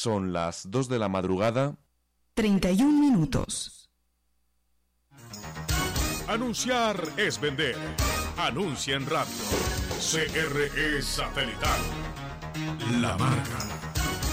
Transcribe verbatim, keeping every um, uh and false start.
Son las dos de la madrugada. treinta y un minutos. Anunciar es vender. Anuncia en radio. C R E Satelital. La marca.